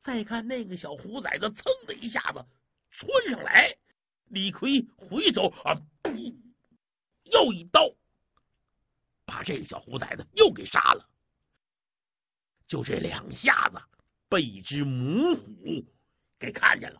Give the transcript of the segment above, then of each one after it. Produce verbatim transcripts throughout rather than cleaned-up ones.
再看那个小虎崽子，噌的一下子窜上来，李逵回手啊，噗，又一刀，把这个小虎崽子又给杀了。就这两下子，被一只母虎给看见了。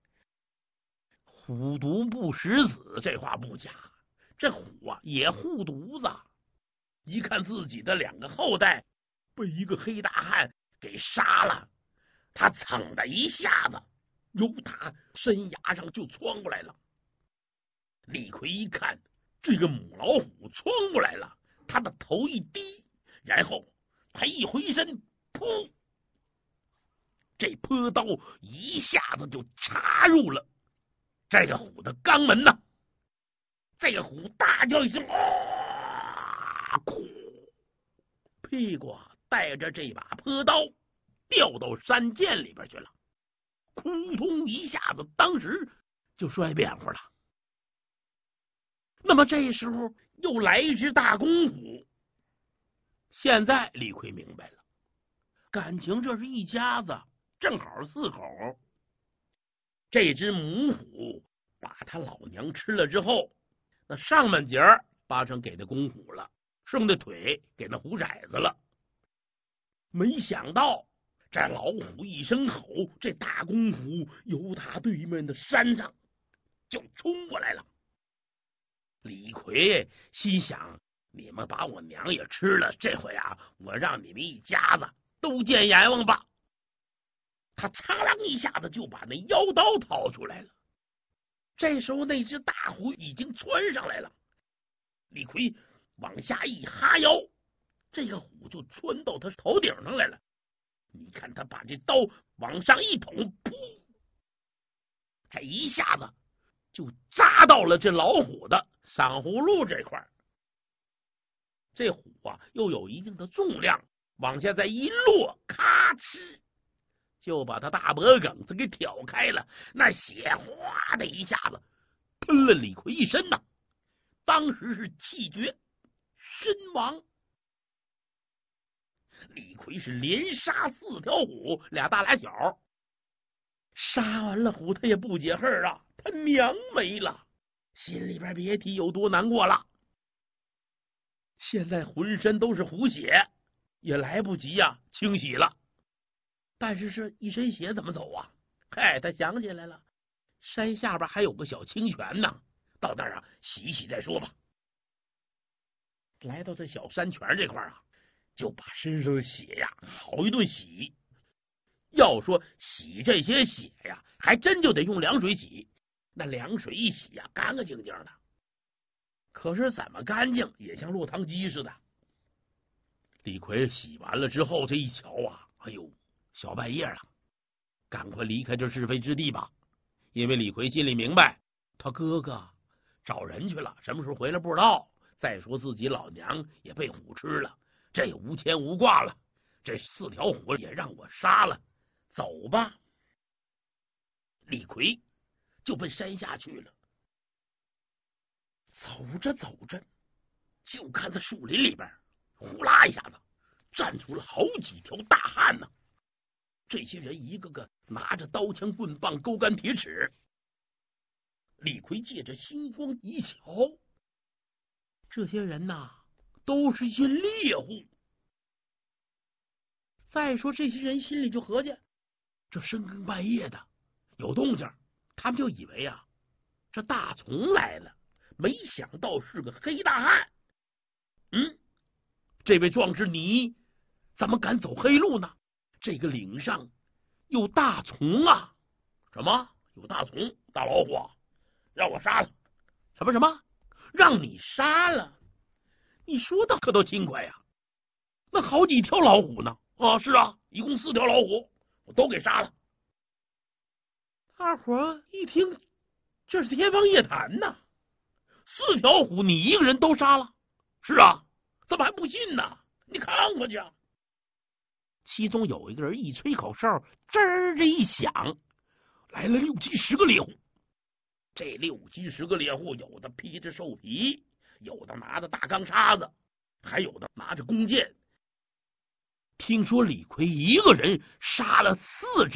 虎毒不食子，这话不假。这虎啊也护犊子，一看自己的两个后代被一个黑大汉给杀了，他噌的一下子由他身崖上就窜过来了。李逵一看这个母老虎窜过来了，他的头一低，然后他一回身，噗，这坡刀一下子就插入了这个虎的肛门呐！这个虎大叫一声，啊，哭，屁股带着这把坡刀掉到山涧里边去了，扑通一下子，当时就摔扁乎了。那么这时候又来一只大公虎，现在李逵明白了，感情这是一家子，正好四口。这只母虎把他老娘吃了之后，那上半截八成给那公虎了，剩的腿给那虎崽子了。没想到这老虎一声吼，这大公虎由他对面的山上就冲过来了。李逵心想，你们把我娘也吃了，这回啊，我让你们一家子都见阎王吧。他嚓啷一下子就把那腰刀掏出来了。这时候那只大虎已经窜上来了，李逵往下一哈腰，这个虎就窜到他头顶上来了。你看他把这刀往上一捅，噗，他一下子就扎到了这老虎的嗓葫芦这块。这虎啊又有一定的重量，往下再一落，咔哧就把他大脖梗子给挑开了，那血哗的一下子喷了李逵一身呐，当时是气绝身亡。李逵是连杀四条虎，俩大俩小，杀完了虎他也不解恨啊，他娘没了，心里边别提有多难过了。现在浑身都是虎血，也来不及呀、啊、清洗了。但是这一身血怎么走啊？嗨，他想起来了，山下边还有个小清泉呢，到那儿啊洗一洗再说吧。来到这小山泉这块啊，就把身上的血呀好一顿洗。要说洗这些血呀，还真就得用凉水洗，那凉水一洗呀，干干净净的。可是怎么干净也像落汤鸡似的。李逵洗完了之后，这一瞧啊，哎呦，小半夜了，赶快离开这是非之地吧。因为李逵心里明白，他哥哥找人去了，什么时候回来不知道。再说自己老娘也被虎吃了，这也无牵无挂了，这四条虎也让我杀了，走吧。李逵就奔山下去了。走着走着，就看在树林里边，呼啦一下子站出了好几条大汉呢。这些人一个个拿着刀枪棍棒、钩竿铁尺。李逵借着星光一瞧，这些人呐，都是一些猎户。再说这些人心里就合计，这深更半夜的有动静，他们就以为啊，这大虫来了，没想到是个黑大汉。嗯，这位壮士，你怎么敢走黑路呢？这个岭上有大虫啊！什么？有大虫？大老虎啊？让我杀了？什么什么？让你杀了？你说的可都轻快呀、啊！那好几条老虎呢？啊，是啊，一共四条老虎，我都给杀了。大伙一听，这是天方夜谭呐！四条虎你一个人都杀了？是啊，怎么还不信呢？你看过去啊！其中有一个人一吹口哨，吱儿这一响，来了六七十个猎户。这六七十个猎户，有的披着兽皮，有的拿着大钢叉子，还有的拿着弓箭。听说李逵一个人杀了四只